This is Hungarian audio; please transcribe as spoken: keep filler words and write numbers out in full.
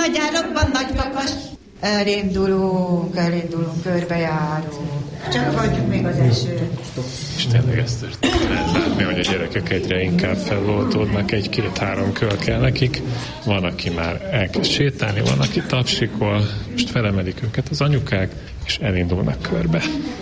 gyárokban nagy kakas. Elindulunk, elindulunk, körbejárunk. Csak hagyjuk még az esőt. És tényleg ezt lehet látni, hogy a gyerekek egyre inkább feloltódnak, egy-két-három kör kell nekik. Van, aki már elkezd sétálni, van, aki tapsikol, most felemelik őket az anyukák, és elindulnak körbe.